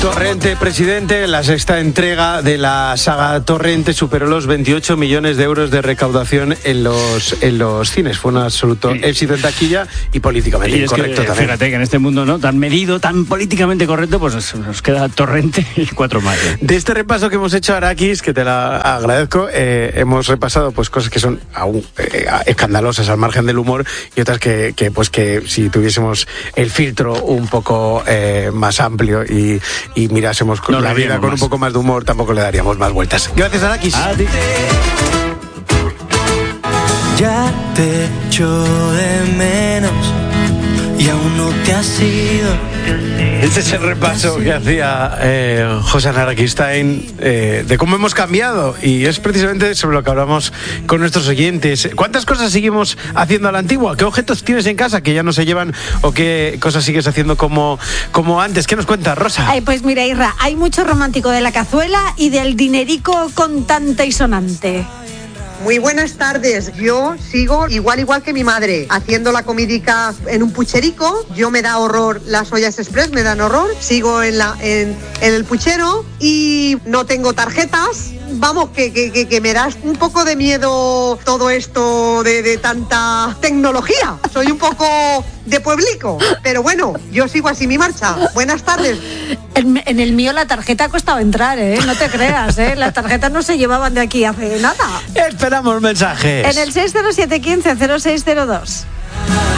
Torrente, presidente, la sexta entrega de la saga Torrente superó los 28 millones de euros de recaudación en los cines. Fue un absoluto éxito en taquilla y políticamente incorrecto también. Fíjate que en este mundo, ¿no?, tan medido, tan políticamente correcto, pues nos queda Torrente y 4 más. De este repaso que hemos hecho, Arakis, que te la agradezco, hemos repasado pues cosas que son aún escandalosas al margen del humor y otras que si tuviésemos el filtro un poco más amplio y mirásemos con la vida con un poco más de humor, tampoco le daríamos más vueltas. Gracias, Arakis. A ti. Ya te echo de menos y aún no te has ido. Este es el repaso que hacía José Arakistain de cómo hemos cambiado, y es precisamente sobre lo que hablamos con nuestros oyentes. ¿Cuántas cosas seguimos haciendo a la antigua? ¿Qué objetos tienes en casa que ya no se llevan o qué cosas sigues haciendo como antes? ¿Qué nos cuentas, Rosa? Pues mira, Irra, hay mucho romántico de la cazuela y del dinerico contante y sonante. Muy buenas tardes. Yo sigo igual que mi madre, haciendo la comidica en un pucherico. Yo me da horror las ollas express, me dan horror. Sigo en el puchero y no tengo tarjetas. Vamos, que me da un poco de miedo todo esto de tanta tecnología. Soy un poco de pueblico, pero bueno, yo sigo así mi marcha. Buenas tardes. En el mío la tarjeta ha costado entrar, no te creas, las tarjetas no se llevaban de aquí hace nada. Esperamos mensajes. En el 607 15 0602.